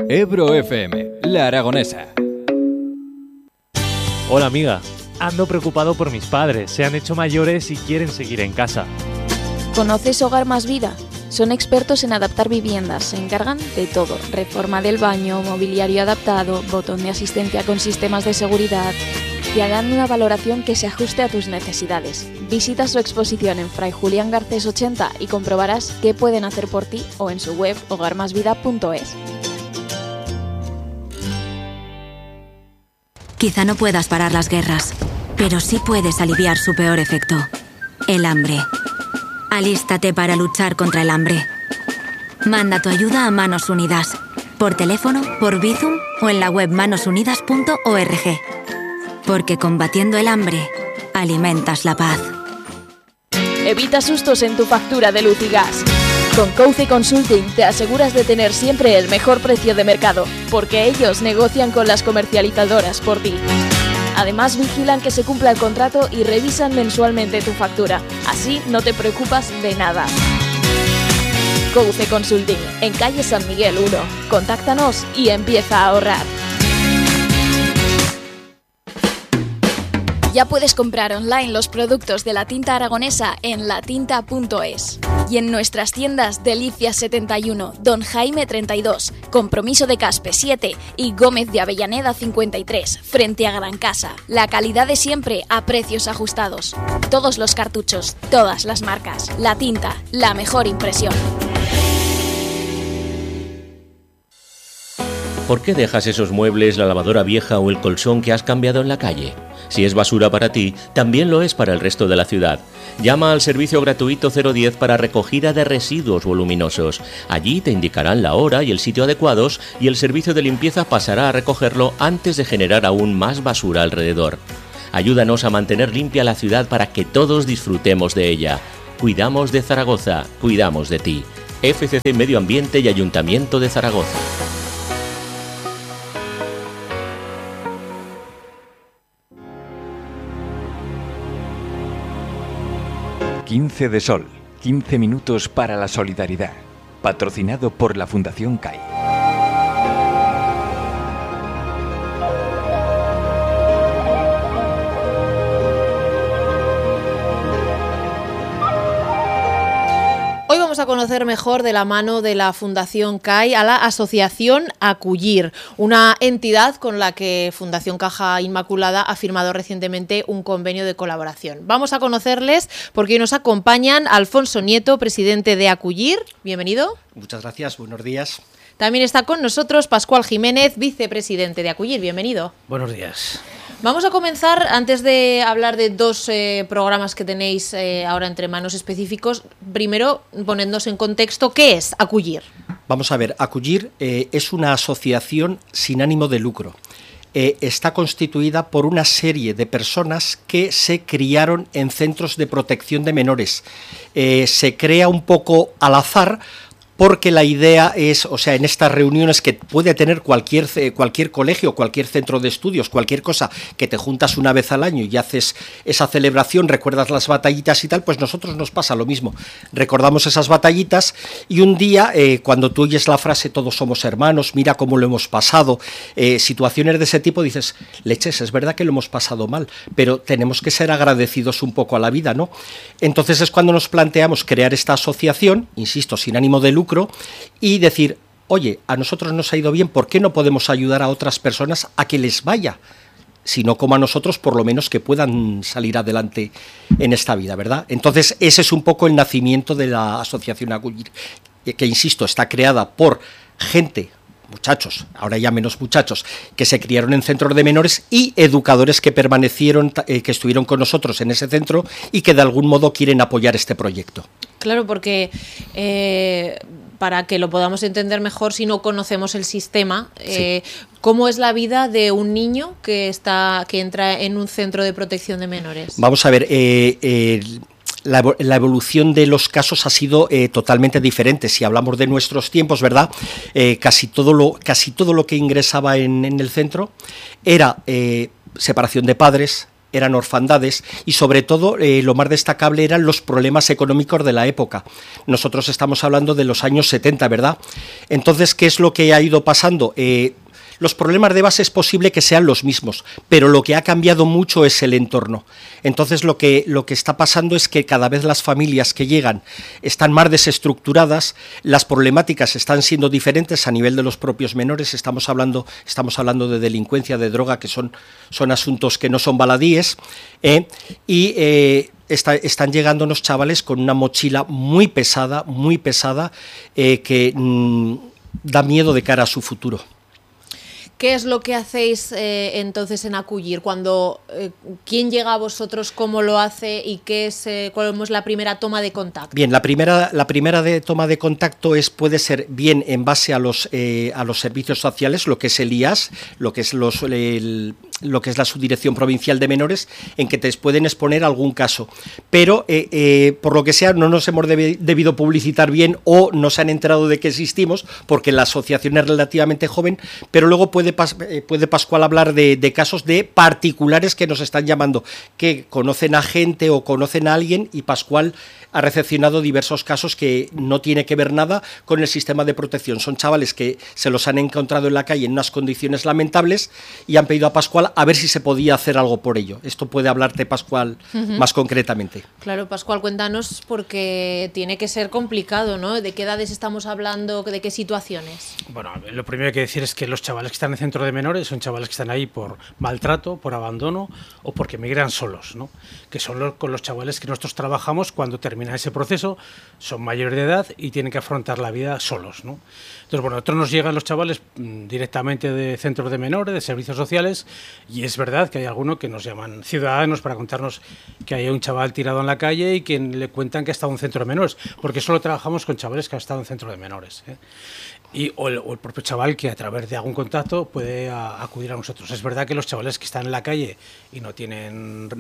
Ebro FM, La Aragonesa. Hola amiga, ando preocupado por mis padres, se han hecho mayores y quieren seguir en casa. ¿Conoces Hogar Más Vida? Son expertos en adaptar viviendas, se encargan de todo, reforma del baño, mobiliario adaptado, botón de asistencia con sistemas de seguridad. Te harán una valoración que se ajuste a tus necesidades. Visita su exposición en Fray Julián Garcés 80 y comprobarás qué pueden hacer por ti o en su web hogarmasvida.es. Quizá no puedas parar las guerras, pero sí puedes aliviar su peor efecto, el hambre. Alístate para luchar contra el hambre. Manda tu ayuda a Manos Unidas, por teléfono, por Bizum o en la web manosunidas.org. Porque combatiendo el hambre, alimentas la paz. Evita sustos en tu factura de luz y gas. Con Couce Consulting te aseguras de tener siempre el mejor precio de mercado, porque ellos negocian con las comercializadoras por ti. Además vigilan que se cumpla el contrato y revisan mensualmente tu factura. Así no te preocupas de nada. Couce Consulting, en calle San Miguel 1. Contáctanos y empieza a ahorrar. Ya puedes comprar online los productos de la tinta aragonesa en latinta.es. Y en nuestras tiendas Delicias 71, Don Jaime 32, Compromiso de Caspe 7 y Gómez de Avellaneda 53, frente a Gran Casa. La calidad de siempre a precios ajustados. Todos los cartuchos, todas las marcas. La Tinta, la mejor impresión. ¿Por qué dejas esos muebles, la lavadora vieja o el colchón que has cambiado en la calle? Si es basura para ti, también lo es para el resto de la ciudad. Llama al servicio gratuito 010 para recogida de residuos voluminosos. Allí te indicarán la hora y el sitio adecuados y el servicio de limpieza pasará a recogerlo antes de generar aún más basura alrededor. Ayúdanos a mantener limpia la ciudad para que todos disfrutemos de ella. Cuidamos de Zaragoza, cuidamos de ti. FCC Medio Ambiente y Ayuntamiento de Zaragoza. 15 de Sol, 15 minutos para la solidaridad. Patrocinado por la Fundación CAI. Hoy vamos a conocer mejor de la mano de la Fundación CAI a la Asociación Acullir, una entidad con la que Fundación Caja Inmaculada ha firmado recientemente un convenio de colaboración. Vamos a conocerles porque hoy nos acompañan Alfonso Nieto, presidente de Acullir. Bienvenido. Muchas gracias, buenos días. También está con nosotros Pascual Jiménez, vicepresidente de Acullir. Bienvenido. Buenos días. Vamos a comenzar, antes de hablar de dos programas que tenéis ahora entre manos específicos, primero ponednos en contexto, ¿qué es Acullir? Vamos a ver, Acullir es una asociación sin ánimo de lucro. Está constituida por una serie de personas que se criaron en centros de protección de menores. Se crea un poco al azar, porque la idea es, o sea, en estas reuniones que puede tener cualquier colegio, cualquier centro de estudios, cualquier cosa, que te juntas una vez al año y haces esa celebración, recuerdas las batallitas y tal, pues nosotros nos pasa lo mismo. Recordamos esas batallitas y un día, cuando tú oyes la frase todos somos hermanos, mira cómo lo hemos pasado, situaciones de ese tipo, dices, leches, es verdad que lo hemos pasado mal, pero tenemos que ser agradecidos un poco a la vida, ¿no? Entonces es cuando nos planteamos crear esta asociación, insisto, sin ánimo de lucro, y decir, oye, a nosotros nos ha ido bien, ¿por qué no podemos ayudar a otras personas a que les vaya? Si no como a nosotros, por lo menos que puedan salir adelante en esta vida, ¿verdad? Entonces, ese es un poco el nacimiento de la Asociación Acullir, que insisto, está creada por gente, muchachos, ahora ya menos muchachos, que se criaron en centros de menores y educadores que permanecieron, que estuvieron con nosotros en ese centro y que de algún modo quieren apoyar este proyecto. Claro, porque para que lo podamos entender mejor, si no conocemos el sistema, Sí. ¿Cómo es la vida de un niño que entra en un centro de protección de menores? Vamos a ver, la evolución de los casos ha sido totalmente diferente. Si hablamos de nuestros tiempos, ¿verdad? Casi todo lo que ingresaba en el centro era separación de padres, eran orfandades y sobre todo lo más destacable eran los problemas económicos de la época. Nosotros estamos hablando de los años 70, ¿verdad? Entonces, ¿qué es lo que ha ido pasando? Los problemas de base es posible que sean los mismos, pero lo que ha cambiado mucho es el entorno. Entonces lo que está pasando es que cada vez las familias que llegan están más desestructuradas, las problemáticas están siendo diferentes a nivel de los propios menores, estamos hablando de delincuencia, de droga, que son asuntos que no son baladíes, están llegando unos chavales con una mochila muy pesada, que da miedo de cara a su futuro. ¿Qué es lo que hacéis entonces en Acullir? Cuando ¿quién llega a vosotros, cómo lo hace y cuál es la primera toma de contacto? Bien, la primera toma de contacto puede ser bien en base a los servicios sociales, lo que es el IAS, lo que es la Subdirección Provincial de Menores, en que te pueden exponer algún caso. Pero, por lo que sea, no nos hemos debido publicitar bien o no se han enterado de que existimos, porque la asociación es relativamente joven, pero luego puede Pascual hablar de casos de particulares que nos están llamando, que conocen a gente o conocen a alguien, y Pascual ha recepcionado diversos casos que no tiene que ver nada con el sistema de protección. Son chavales que se los han encontrado en la calle en unas condiciones lamentables y han pedido a Pascual a ver si se podía hacer algo por ello. Esto puede hablarte Pascual más concretamente. Claro, Pascual, cuéntanos, porque tiene que ser complicado, ¿no? ¿De qué edades estamos hablando? ¿De qué situaciones? Bueno, lo primero que hay que decir es que los chavales que están en centro de menores son chavales que están ahí por maltrato, por abandono o porque migran solos, ¿no? Que son con los chavales que nosotros trabajamos cuando termina ese proceso, son mayores de edad y tienen que afrontar la vida solos, ¿no? Entonces, bueno, a nosotros nos llegan los chavales directamente de centros de menores, de servicios sociales, y es verdad que hay algunos que nos llaman ciudadanos para contarnos que hay un chaval tirado en la calle y que le cuentan que ha estado en un centro de menores, porque solo trabajamos con chavales que han estado en centro de menores, ¿eh? O el propio chaval que a través de algún contacto puede acudir a nosotros. Es verdad que los chavales que están en la calle y no tienen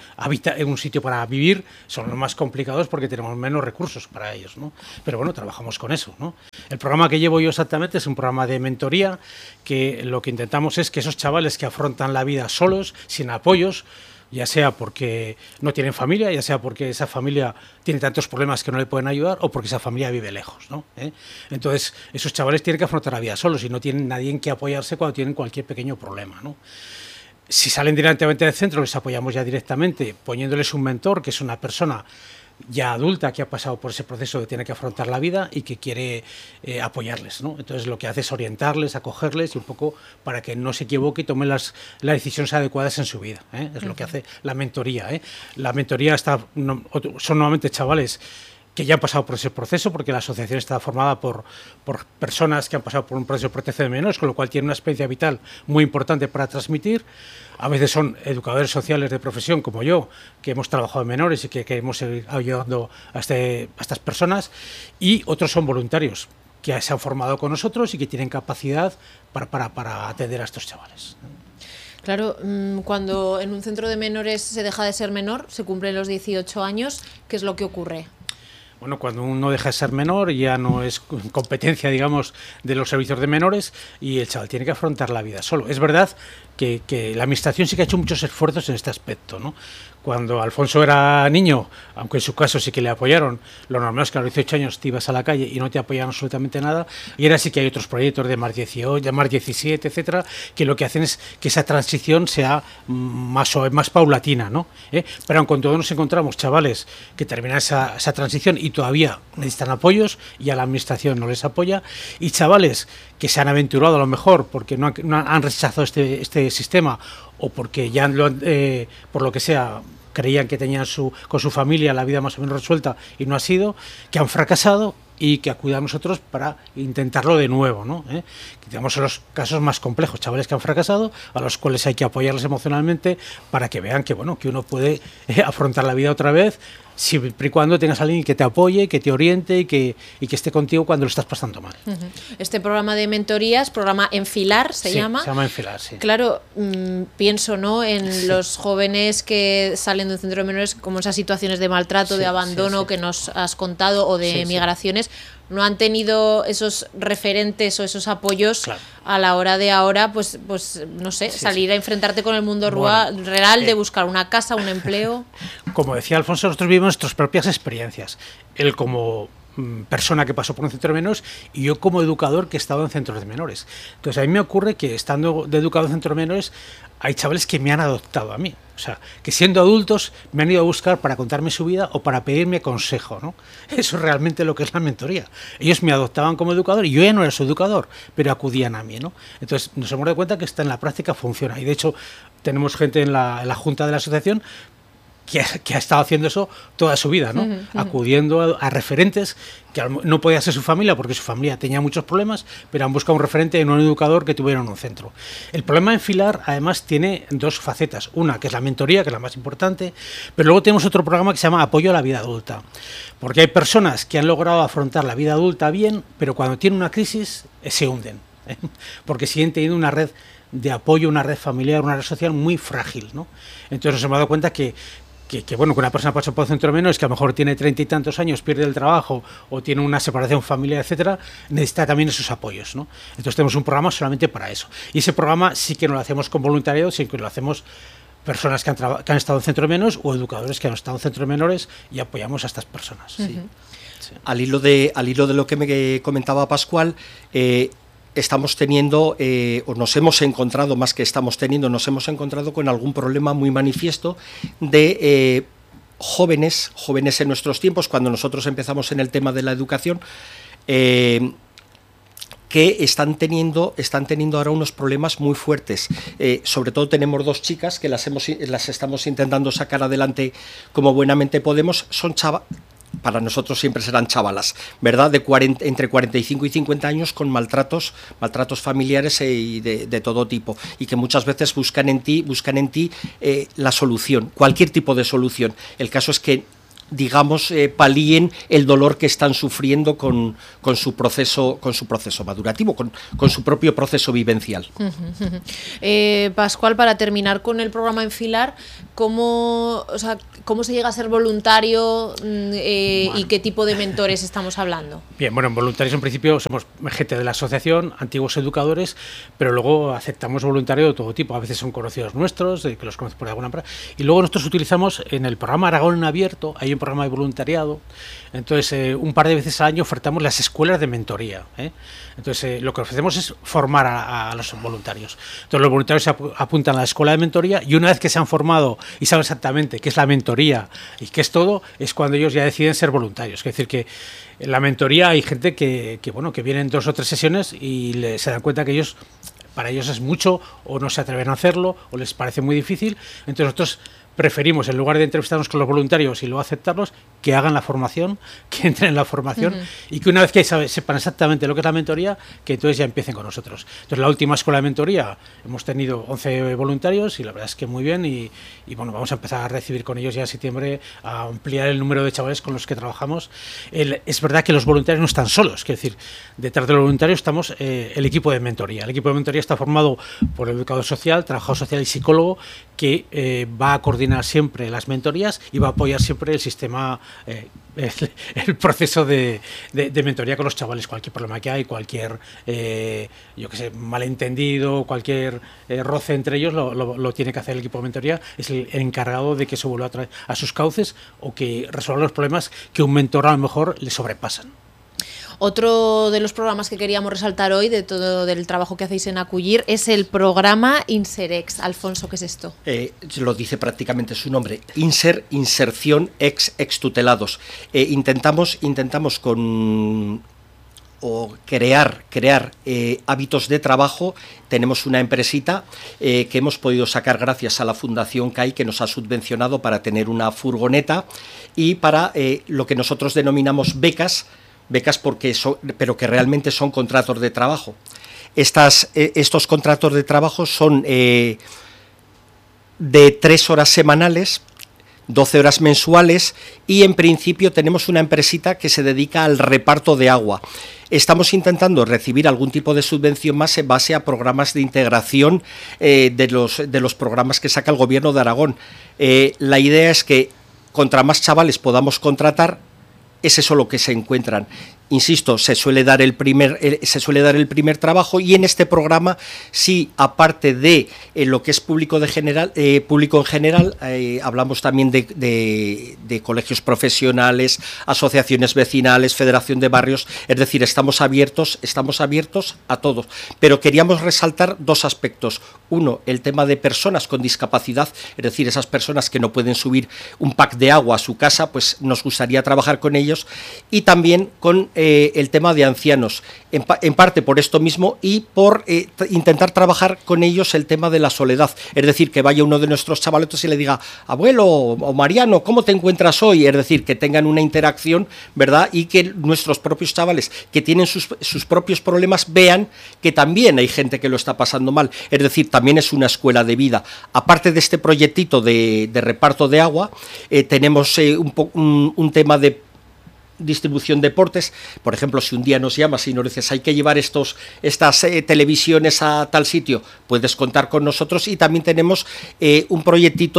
un sitio para vivir son los más complicados porque tenemos menos recursos para ellos, ¿no? Pero bueno, trabajamos con eso, ¿no? El programa que llevo yo exactamente es un programa de mentoría, que lo que intentamos es que esos chavales que afrontan la vida solos, sin apoyos, ya sea porque no tienen familia, ya sea porque esa familia tiene tantos problemas que no le pueden ayudar, o porque esa familia vive lejos, ¿no? Entonces, esos chavales tienen que afrontar la vida solos y no tienen nadie en que apoyarse cuando tienen cualquier pequeño problema, ¿no? Si salen directamente del centro, les apoyamos ya directamente, poniéndoles un mentor, que es una persona ya adulta que ha pasado por ese proceso de tener que afrontar la vida y que quiere apoyarles, ¿no? Entonces lo que hace es orientarles, acogerles y un poco para que no se equivoque y tomen las decisiones adecuadas en su vida, ¿eh? Es lo que hace la mentoría, ¿eh? La mentoría son normalmente chavales que ya han pasado por ese proceso, porque la asociación está formada por personas que han pasado por un proceso de protección de menores, con lo cual tienen una experiencia vital muy importante para transmitir. A veces son educadores sociales de profesión, como yo, que hemos trabajado en menores y que queremos seguir ayudando a estas personas, y otros son voluntarios que se han formado con nosotros y que tienen capacidad para atender a estos chavales. Claro, cuando en un centro de menores se deja de ser menor, se cumplen los 18 años, ¿qué es lo que ocurre? Bueno, cuando uno deja de ser menor ya no es competencia, digamos, de los servicios de menores y el chaval tiene que afrontar la vida solo. Es verdad que la administración sí que ha hecho muchos esfuerzos en este aspecto, ¿no? Cuando Alfonso era niño, aunque en su caso sí que le apoyaron, lo normal es que a los 18 años te ibas a la calle y no te apoyaban absolutamente nada, y ahora sí que hay otros proyectos de más 18, de más 17, etcétera, que lo que hacen es que esa transición sea más suave, más paulatina, ¿no? Pero aun cuando nos encontramos chavales que terminan esa transición y todavía necesitan apoyos y a la administración no les apoya, y chavales que se han aventurado a lo mejor porque no han rechazado este sistema o porque ya por lo que sea creían que tenían con su familia la vida más o menos resuelta y no ha sido, que han fracasado y que acudan a nosotros para intentarlo de nuevo, ¿no? Que digamos, en los casos más complejos, chavales que han fracasado, a los cuales hay que apoyarles emocionalmente para que vean que, bueno, que uno puede afrontar la vida otra vez, siempre y cuando tengas a alguien que te apoye, que te oriente y que esté contigo cuando lo estás pasando mal. Este programa de mentorías, programa Enfilar, se llama. Se llama Enfilar, sí. Claro, pienso, ¿no?, en los jóvenes que salen de un centro de menores, como esas situaciones de maltrato, de abandono que nos has contado, o de migraciones. no han tenido esos referentes o esos apoyos Claro. a la hora de ahora, pues no sé, Sí, salir a enfrentarte con el mundo Bueno, real, de buscar una casa, un empleo. Como decía Alfonso, nosotros vivimos nuestras propias experiencias. Él como persona que pasó por un centro de menores y yo como educador que he estado en centros de menores. Entonces a mí me ocurre que estando de educador en centros de menores hay chavales que me han adoptado a mí. O sea, que siendo adultos me han ido a buscar para contarme su vida o para pedirme consejo, ¿no? Eso es realmente lo que es la mentoría. Ellos me adoptaban como educador y yo ya no era su educador, pero acudían a mí, ¿no? Entonces nos hemos dado cuenta que esto en la práctica funciona y de hecho tenemos gente en la junta de la asociación que ha estado haciendo eso toda su vida, ¿no? Acudiendo a referentes que no podía ser su familia porque su familia tenía muchos problemas, pero han buscado un referente en un educador que tuviera en un centro. El problema en Filar, además, tiene dos facetas. Una, que es la mentoría, que es la más importante, pero luego tenemos otro programa que se llama Apoyo a la Vida Adulta, porque hay personas que han logrado afrontar la vida adulta bien, pero cuando tienen una crisis se hunden, ¿eh? Porque siguen teniendo una red de apoyo, una red familiar, una red social muy frágil, ¿no? Entonces nos hemos dado cuenta que bueno, que una persona pasa por un centro de menores que a lo mejor tiene 30 y tantos años, pierde el trabajo o tiene una separación familiar, etcétera, necesita también esos apoyos, ¿no? Entonces tenemos un programa solamente para eso. Y ese programa sí que no lo hacemos con voluntariado, sino que lo hacemos personas que han estado en centro de menores o educadores que han estado en centro de menores y apoyamos a estas personas. Sí. Sí. Al hilo de lo que me comentaba Pascual, estamos teniendo, o nos hemos encontrado, más que estamos teniendo, nos hemos encontrado con algún problema muy manifiesto de jóvenes en nuestros tiempos, cuando nosotros empezamos en el tema de la educación, que están teniendo ahora unos problemas muy fuertes. Sobre todo tenemos dos chicas que las estamos intentando sacar adelante como buenamente podemos. Son para nosotros siempre serán chavalas, ¿verdad? Entre 45 y 50 años con maltratos familiares y de todo tipo, y que muchas veces buscan en ti la solución, cualquier tipo de solución. El caso es que, digamos, palíen el dolor que están sufriendo con su proceso madurativo, con su propio proceso vivencial. Pascual, para terminar con el programa en Filar, ¿cómo se llega a ser voluntario y qué tipo de mentores estamos hablando? Bien, bueno, en voluntarios en principio somos gente de la asociación, antiguos educadores, pero luego aceptamos voluntarios de todo tipo. A veces son conocidos nuestros, que los conocen por alguna manera. Y luego nosotros utilizamos en el programa Aragón en Abierto, hay un programa de voluntariado. Entonces, un par de veces al año ofertamos las escuelas de mentoría, ¿eh? Entonces, lo que ofrecemos es formar a los voluntarios. Entonces, los voluntarios se apuntan a la escuela de mentoría y una vez que se han formado y saben exactamente qué es la mentoría y qué es todo, es cuando ellos ya deciden ser voluntarios. Es decir, que en la mentoría hay gente que vienen 2 o 3 sesiones y se dan cuenta que para ellos es mucho, o no se atreven a hacerlo, o les parece muy difícil. Entonces nosotros preferimos, en lugar de entrevistarnos con los voluntarios y luego aceptarlos, que hagan la formación, que entren en la formación y que una vez que sepan exactamente lo que es la mentoría, que entonces ya empiecen con nosotros. Entonces, la última escuela de mentoría hemos tenido 11 voluntarios y la verdad es que muy bien y bueno, vamos a empezar a recibir con ellos ya en septiembre, a ampliar el número de chavales con los que trabajamos. Es verdad que los voluntarios no están solos, es decir, detrás de los voluntarios estamos el equipo de mentoría. El equipo de mentoría está formado por educador social, trabajador social y psicólogo, que va a coordinar siempre las mentorías y va a apoyar siempre el sistema, el proceso de mentoría con los chavales. Cualquier problema que hay, cualquier malentendido, cualquier roce entre ellos, lo tiene que hacer el equipo de mentoría. Es el encargado de que eso vuelva a sus cauces o que resuelva los problemas que un mentor a lo mejor le sobrepasan. Otro de los programas que queríamos resaltar hoy, de todo del trabajo que hacéis en Acullir, es el programa Inserex. Alfonso, ¿qué es esto? Lo dice prácticamente su nombre, inserción extutelados. Intentamos crear hábitos de trabajo. Tenemos una empresita que hemos podido sacar gracias a la Fundación CAI, que nos ha subvencionado para tener una furgoneta y para lo que nosotros denominamos becas pero que realmente son contratos de trabajo. Estos contratos de trabajo son de 3 horas semanales, 12 horas mensuales, y en principio tenemos una empresita que se dedica al reparto de agua. Estamos intentando recibir algún tipo de subvención más en base a programas de integración de los programas que saca el Gobierno de Aragón. La idea es que contra más chavales podamos contratar, es eso lo que se encuentran. insisto, se suele dar el primer trabajo, y en este programa sí, aparte de lo que es público en general, hablamos también de colegios profesionales, asociaciones vecinales, federación de barrios, es decir, estamos abiertos a todos, pero queríamos resaltar dos aspectos. Uno, el tema de personas con discapacidad, es decir, esas personas que no pueden subir un pack de agua a su casa, pues nos gustaría trabajar con ellos, y también con el tema de ancianos, en parte por esto mismo y por intentar trabajar con ellos el tema de la soledad, es decir, que vaya uno de nuestros chavaletos y le diga, abuelo o Mariano, ¿cómo te encuentras hoy? Es decir, que tengan una interacción, ¿verdad? Y que nuestros propios chavales que tienen sus propios problemas vean que también hay gente que lo está pasando mal, es decir, también es una escuela de vida. Aparte de este proyectito de reparto de agua, tenemos un tema de distribución de deportes. Por ejemplo, si un día nos llamas y nos dices hay que llevar estas televisiones a tal sitio, puedes contar con nosotros. Y también tenemos un proyectito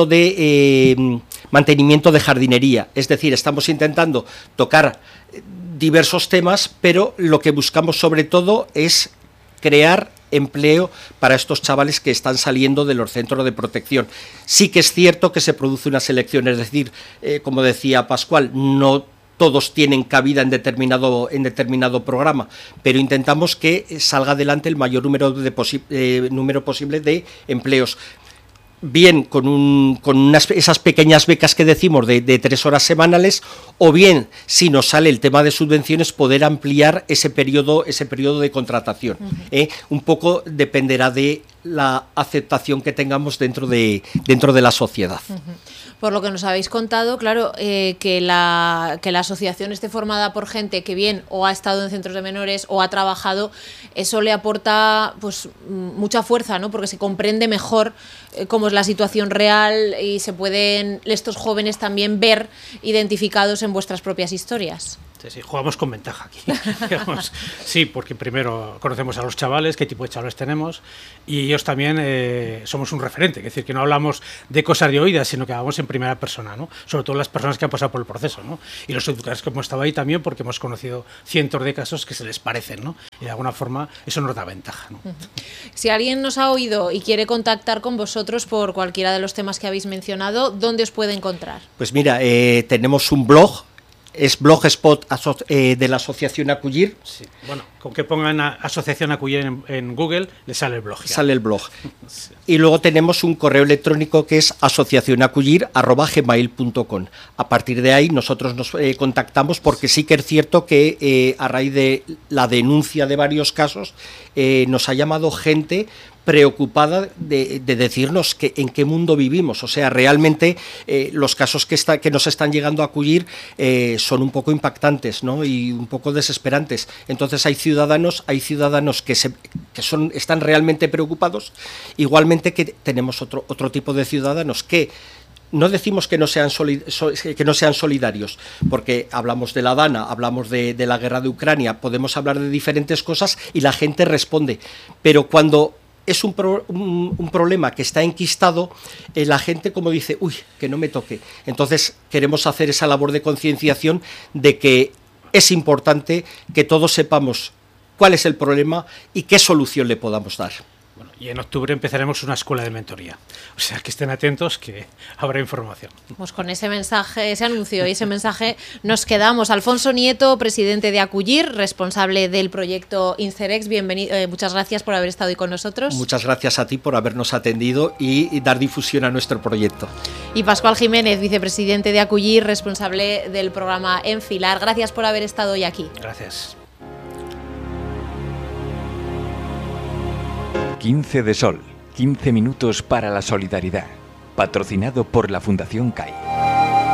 de mantenimiento de jardinería, es decir, estamos intentando tocar diversos temas, pero lo que buscamos sobre todo es crear empleo para estos chavales que están saliendo de los centros de protección. Sí que es cierto que se produce una selección, es decir, como decía Pascual, no todos tienen cabida en determinado programa, pero intentamos que salga adelante el mayor número posible de empleos. Bien con esas pequeñas becas que decimos de 3 horas semanales, o bien, si nos sale el tema de subvenciones, poder ampliar ese periodo de contratación. Un poco dependerá de la aceptación que tengamos dentro de la sociedad. Por lo que nos habéis contado, claro, que la asociación esté formada por gente que bien o ha estado en centros de menores o ha trabajado, eso le aporta pues mucha fuerza, ¿no? Porque se comprende mejor cómo es la situación real y se pueden estos jóvenes también ver identificados en vuestras propias historias. Sí, jugamos con ventaja aquí. Sí, porque primero conocemos a los chavales, qué tipo de chavales tenemos, y ellos también somos un referente, es decir, que no hablamos de cosas de oídas, sino que hablamos en primera persona, ¿no? Sobre todo las personas que han pasado por el proceso, ¿no? Y los educadores que hemos estado ahí también, porque hemos conocido cientos de casos que se les parecen, ¿no? Y de alguna forma eso nos da ventaja, ¿no? Si alguien nos ha oído y quiere contactar con vosotros por cualquiera de los temas que habéis mencionado, ¿dónde os puede encontrar? Pues mira, tenemos un blog. Es Blogspot de la Asociación Acullir. Sí. Bueno, con que pongan Asociación Acullir en Google, le sale el blog. Ya. Sale el blog. Sí. Y luego tenemos un correo electrónico que es asociacionacullir@gmail.com. A partir de ahí nosotros nos contactamos, porque sí que es cierto que a raíz de la denuncia de varios casos nos ha llamado gente preocupada de decirnos en qué mundo vivimos. O sea, realmente los casos que nos están llegando a Acullir son un poco impactantes, ¿no? Y un poco desesperantes. Entonces hay ciudadanos que están realmente preocupados, igualmente que tenemos otro tipo de ciudadanos que no decimos que no sean solidarios, porque hablamos de la Dana, hablamos de la guerra de Ucrania, podemos hablar de diferentes cosas y la gente responde, pero cuando es un problema que está enquistado, la gente como dice, uy, que no me toque. Entonces queremos hacer esa labor de concienciación de que es importante que todos sepamos cuál es el problema y qué solución le podamos dar. Bueno, y en octubre empezaremos una escuela de mentoría. O sea, que estén atentos, que habrá información. Pues con ese mensaje, ese anuncio y ese mensaje nos quedamos. Alfonso Nieto, presidente de Acullir, responsable del proyecto Incerex, bienvenido. Muchas gracias por haber estado hoy con nosotros. Muchas gracias a ti por habernos atendido y dar difusión a nuestro proyecto. Y Pascual Jiménez, vicepresidente de Acullir, responsable del programa Enfilar. Gracias por haber estado hoy aquí. Gracias. 15 de Sol, 15 minutos para la solidaridad, patrocinado por la Fundación CAI.